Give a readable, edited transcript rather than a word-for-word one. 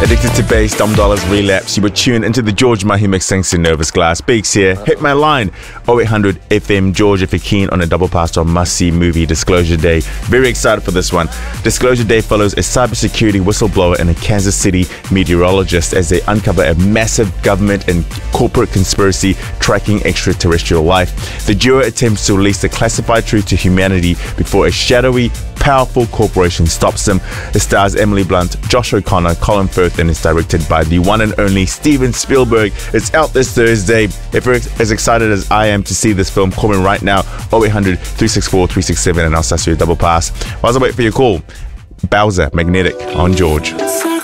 Addicted to bass, Dom Dollars relapse. You were tuned into the George Mahi mixing Nervous Glass. Beaks here. Hit my line 0800 FM George if you're keen on a double pass on must-see movie Disclosure Day. Very excited for this one. Disclosure Day follows a cybersecurity whistleblower and a Kansas City meteorologist as they uncover a massive government and corporate conspiracy tracking extraterrestrial life. The duo attempts to release the classified truth to humanity before a shadowy, powerful corporation stops them. It stars Emily Blunt, Josh O'Connor, Colin Firth, and is directed by the one and only Steven Spielberg. It's out this Thursday. If you're as excited as I am to see this film, call me right now, 0800 364 367, and I'll suss you a double pass. While I wait for your call, Bowser, Magnetic on George.